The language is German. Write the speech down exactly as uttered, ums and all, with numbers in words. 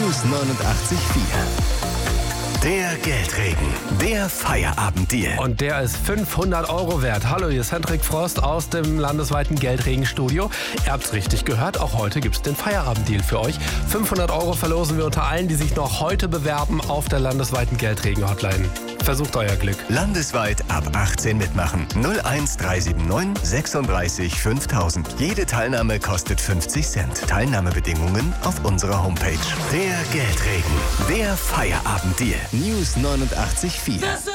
News neunundachtzig Komma vier. Der Geldregen, der Feierabenddeal. Und der ist fünfhundert Euro wert. Hallo, hier ist Hendrik Frost aus dem landesweiten Geldregenstudio. Ihr habt's richtig gehört, auch heute gibt's den Feierabenddeal für euch. fünfhundert Euro verlosen wir unter allen, die sich noch heute bewerben auf der landesweiten Geldregen-Hotline. Versucht euer Glück. Landesweit ab achtzehn mitmachen. null eins drei sieben neun sechsunddreißig fünftausend. Jede Teilnahme kostet fünfzig Cent. Teilnahmebedingungen auf unserer Homepage. Der Geldregen, der Feierabenddeal. News neunundachtzig Komma vier.